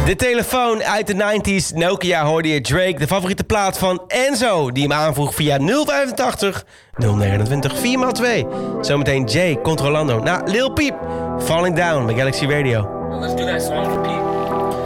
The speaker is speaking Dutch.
De telefoon uit de 90s, Nokia hoorde je Drake, de favoriete plaat van Enzo, die hem aanvroeg via 085 029 4x2. Zometeen Jay, Controlando. Lil Peep, Falling Down bij Galaxy Radio. Let's do that song for Peep.